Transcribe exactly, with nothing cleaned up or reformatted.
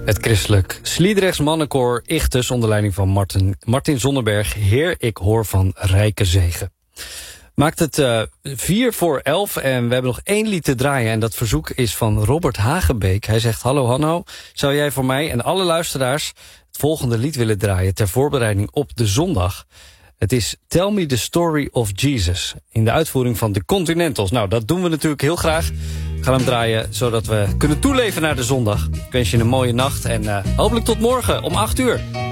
Het christelijk Sliedrechts mannenkoor Ichthus onder leiding van Martin, Martin Zonderberg. Heer, ik hoor van rijke zegen. Maakt het uh, vier voor elf en we hebben nog één lied te draaien. En dat verzoek is van Robert Hagebeek. Hij zegt, hallo Hanno, zou jij voor mij en alle luisteraars het volgende lied willen draaien ter voorbereiding op de zondag? Het is Tell Me the Story of Jesus in de uitvoering van de Continentals. Nou, dat doen we natuurlijk heel graag. We gaan hem draaien zodat we kunnen toeleven naar de zondag. Ik wens je een mooie nacht en uh, hopelijk tot morgen om acht uur.